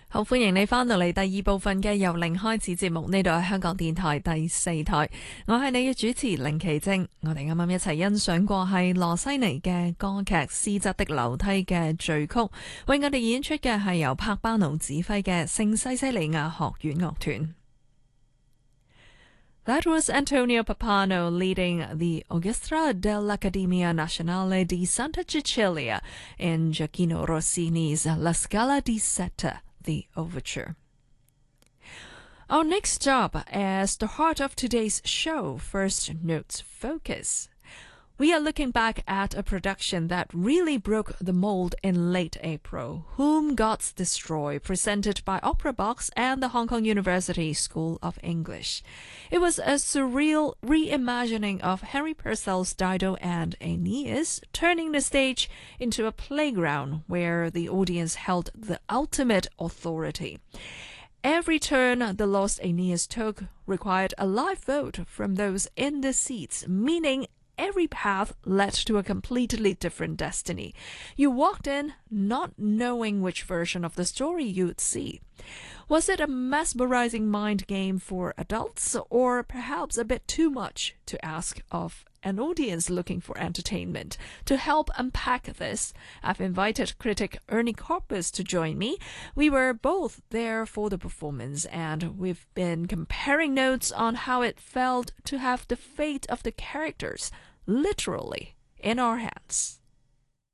好，歡迎你返到嚟第二部分嘅由零開始節目，呢度係香港電台第四台，我係你嘅主持凌奇晶。我哋啱啱一齊欣賞過係羅西尼嘅歌劇《斯則的樓梯》嘅序曲，為我哋演出嘅係由柏巴奴指揮嘅聖西西里亞學院樂團。That was Antonio Pappano leading the Orchestra dell'Accademia Nazionale di Santa Cecilia in Gioachino Rossini's La Scala di Seta, the overture. Our next stop is the heart of today's show, First Notes Focus. We are looking back at a production that really broke the mold in late April, Whom Gods Destroy, presented by Opera Box and the Hong Kong University School of English. It was a surreal reimagining of Henry Purcell's Dido and Aeneas, turning the stage into a playground where the audience held the ultimate authority. Every turn the lost Aeneas took required a live vote from those in the seats, meaning every path led to a completely different destiny. You walked in not knowing which version of the story you'd see. Was it a mesmerizing mind game for adults, or perhaps a bit too much to ask of an audience looking for entertainment? To help unpack this, I've invited critic Ernie Corpus to join me. We were both there for the performance, and we've been comparing notes on how it felt to have the fate of the characters literally in our hands.